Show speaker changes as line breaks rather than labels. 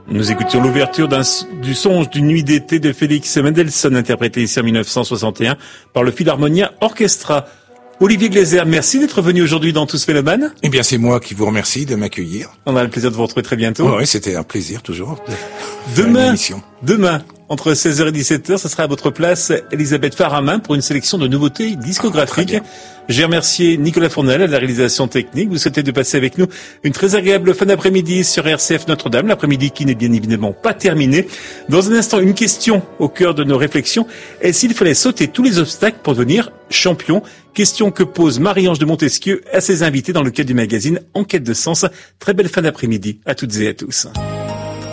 Nous écoutions l'ouverture du songe d'une nuit d'été de Félix Mendelssohn, interprété ici en 1961 par le Philharmonia Orchestra. Olivier Gleiser, merci d'être venu aujourd'hui dans Tous Mélomanes.
Eh bien, c'est moi qui vous remercie de m'accueillir.
On a le plaisir de vous retrouver très bientôt.
Oui, c'était un plaisir toujours.
Demain, entre 16h et 17h, ce sera à votre place Elisabeth Faramin pour une sélection de nouveautés discographiques. J'ai remercié Nicolas Fournel à la réalisation technique. Vous souhaitez de passer avec nous une très agréable fin d'après-midi sur RCF Notre-Dame, l'après-midi qui n'est bien évidemment pas terminé. Dans un instant, une question au cœur de nos réflexions. Est-ce qu'il fallait sauter tous les obstacles pour devenir champion? Question que pose Marie-Ange de Montesquieu à ses invités dans le cadre du magazine Enquête de Sens. Très belle fin d'après-midi à toutes et à tous.